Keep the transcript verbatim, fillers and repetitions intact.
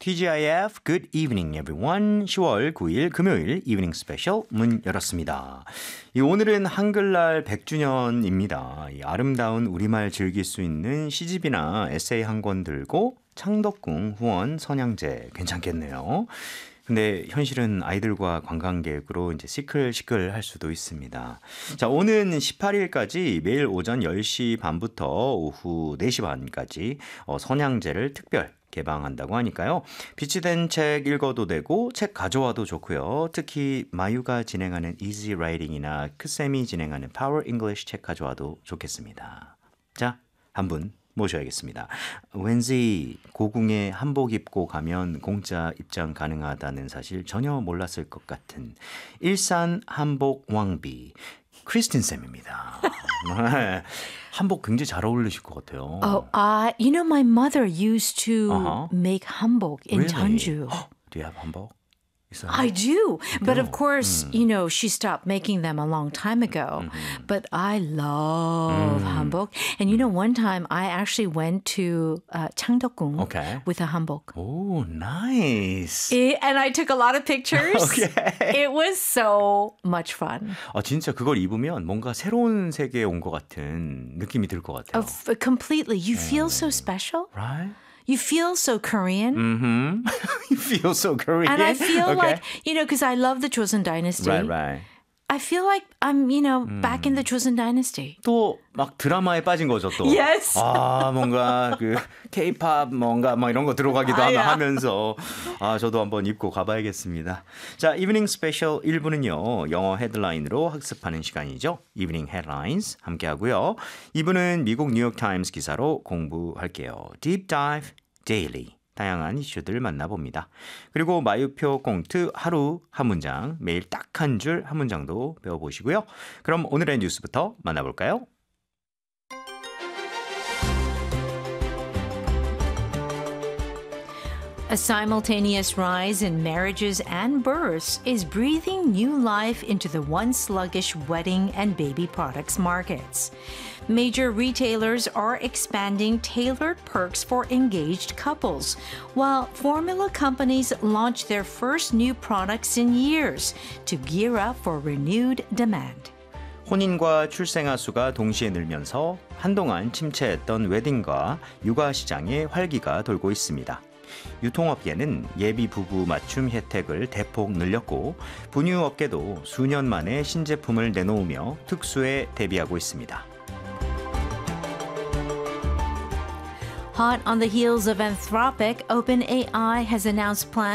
티지아이에프 Good Evening everyone. 시월 구일 금요일 이브닝 스페셜 문 열었습니다. 이 오늘은 한글날 백 주년입니다. 이 아름다운 우리말 즐길 수 있는 시집이나 에세이 한 권 들고 창덕궁 후원 선양제 괜찮겠네요. 근데 현실은 아이들과 관광객으로 이제 시끌시끌 할 수도 있습니다. 자, 오는 십팔 일까지 매일 오전 열 시 반부터 오후 네 시 반까지 어, 선양제를 특별 개방한다고 하니까요. 비치된 책 읽어도 되고 책 가져와도 좋고요. 특히 마유가 진행하는 Easy Writing이나 크쌤이 진행하는 Power English 책 가져와도 좋겠습니다. 자, 한 분 모셔야겠습니다. 왠지 고궁에 한복 입고 가면 공짜 입장 가능하다는 사실 전혀 몰랐을 것 같은 일산 한복 왕비 크리스틴 쌤입니다. 한복 굉장히 잘 어울리실 것 같아요. Oh, uh, you know, my mother used to Uh-huh. make hanbok in Really? Jeonju. Do you have 한복? 있어요? I do. But of do? course, you know, she stopped making them a long time ago. Mm-hmm. But I love hanbok. And you know, one time I actually went to uh, Changdeokgung Okay. with a hanbok. Oh, nice. It, and I took a lot of pictures. Okay. It was so much fun. 아, 진짜 그걸 입으면 뭔가 새로운 세계에 온 것 같은 느낌이 들 것 같아요. Of, completely. You feel so special. Right? You feel so Korean. Mm-hmm. You feel so Korean. And I feel okay. like, you know, because I love the Joseon Dynasty. Right, right. I feel like I'm, you know, back in the Joseon Dynasty. 또 막 드라마에 빠진 거죠, 또. Yes. 아, 뭔가 그 K-팝 뭔가 막 이런 거 들어가기도 아, 하면 야. 하면서 아, 저도 한번 입고 가봐야겠습니다. 자, 이브닝 스페셜 일 부는요. 영어 헤드라인으로 학습하는 시간이죠. 이브닝 헤드라인스 함께 하고요. 이 부는 미국 뉴욕 타임스 기사로 공부할게요. Deep Dive Daily. 다양한 이슈들 만나봅니다. 그리고 마유표 꽁트 하루 한 문장, 매일 딱 한 줄 한 문장도 배워보시고요. 그럼 오늘의 뉴스부터 만나볼까요? A simultaneous rise in marriages and births is breathing new life into the once sluggish wedding and baby products markets. Major retailers are expanding tailored perks for engaged couples, while formula companies launch their first new products in years to gear up for renewed demand. 혼인과 출생아 수가 동시에 늘면서 한동안 침체했던 웨딩과 육아 시장에 활기가 돌고 있습니다. 유통업계는 예비 부부 맞춤 혜택을 대폭 늘렸고 분유업계도 수년 만에 신제품을 내놓으며 특수에 대비하고 있습니다. Hot on the heels of Anthropic, OpenAI has announced plans